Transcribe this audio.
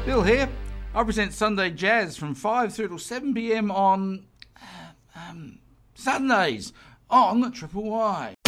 Bill here. I present Sunday Jazz from 5 through till 7 p.m. on Sundays on Triple Y.